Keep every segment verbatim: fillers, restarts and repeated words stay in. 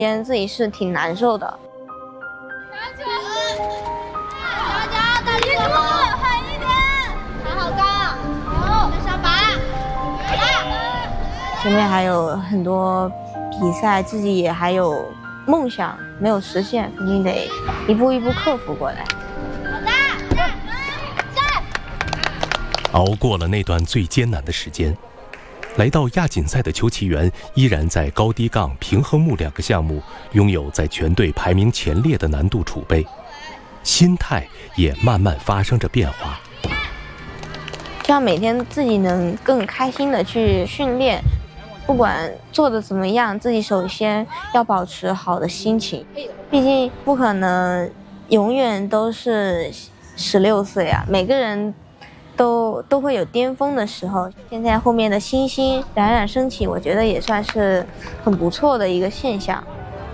间自己是挺难受的。 加油！加油！大力度，狠一点！抬好杠，好，再上拔。 前面还有很多比赛，自己也还有梦想没有实现，肯定得一步一步克服过来。 好的，站！ 熬过了那段最艰难的时间，来到亚锦赛的邱其元依然在高低杠、平衡木两个项目拥有在全队排名前列的难度储备，心态也慢慢发生着变化。 希望每天自己能更开心的去训练，不管做的怎么样，自己首先要保持好的心情，毕竟不可能永远都是十六岁啊，每个人都都会有巅峰的时候。现在后面的星星冉冉升起，我觉得也算是很不错的一个现象。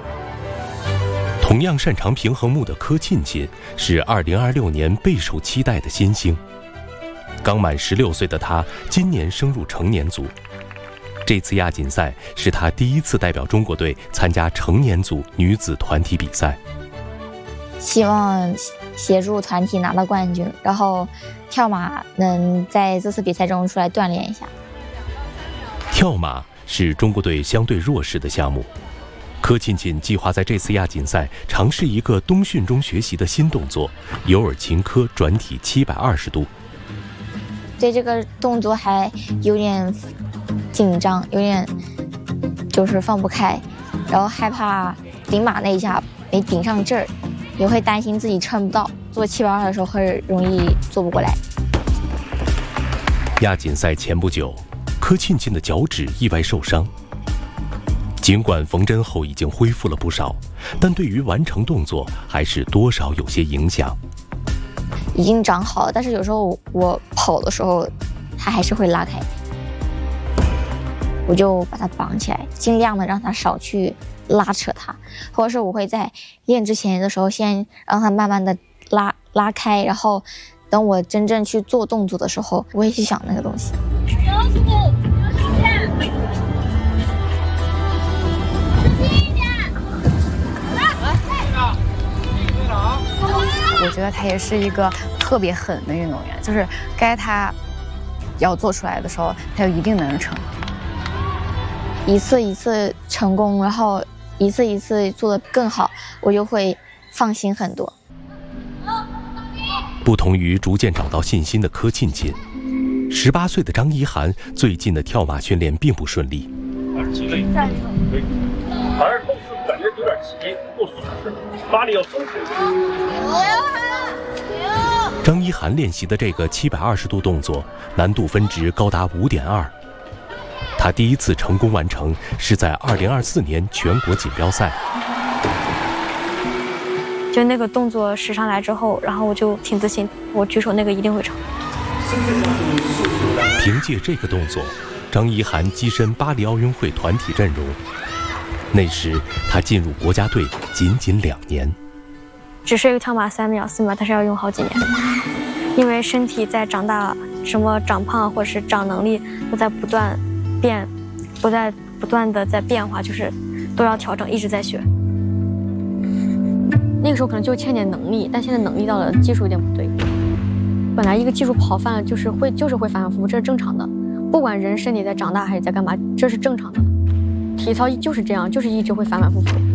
同样擅长平衡木的柯沁沁是二零二六年备受期待的新星。刚满十六岁的他，今年升入成年组。这次亚锦赛是他第一次代表中国队参加成年组女子团体比赛。 希望协助团体拿到冠军，然后跳马能在这次比赛中出来锻炼一下。 跳马是中国队相对弱势的项目，柯沁沁计划在这次亚锦赛尝试一个冬训中学习的新动作——尤尔琴科转体七百二十度。 对这个动作还有点紧张，有点就是放不开，然后害怕顶马那一下没顶上劲儿，也会担心自己撑不到，做七百二的时候会容易做不过来。 亚锦赛前不久，柯沁沁的脚趾意外受伤，尽管缝针后已经恢复了不少，但对于完成动作还是多少有些影响。 已经长好了，但是有时候我跑的时候它还是会拉开，我就把它绑起来，尽量的让它少去拉扯它，或者是我会在练之前的时候先让它慢慢的拉拉开，然后等我真正去做动作的时候，我会去想那个东西。 我觉得他也是一个特别狠的运动员，就是该他要做出来的时候，他就一定能成。 一次一次成功，然后一次一次做得更好，我就会放心很多。 不同于逐渐找到信心的柯沁沁，十八岁的张怡涵最近的跳马训练并不顺利。 二十七位，对，而后四感觉有点齐，不松弛，发力要松弛。 张怡涵练习的这个七百二十度动作，难度分值高达五点二。他第一次成功完成是在二零二四年全国锦标赛。 就那个动作使上来之后，然后我就挺自信，我举手那个一定会成。 凭借这个动作，张怡涵跻身巴黎奥运会团体阵容。那时他进入国家队仅仅两年。 只是一个跳马三秒四秒，但是要用好几年，因为身体在长大，什么长胖或者是长能力都在不断变，不在不断的在变化，就是都要调整，一直在学。那个时候可能就欠点能力，但现在能力到了，技术有点不对。本来一个技术跑反了，就是会就是会反反复复，这是正常的。不管人身体在长大还是在干嘛，这是正常的。体操就是这样，就是一直会反反复复。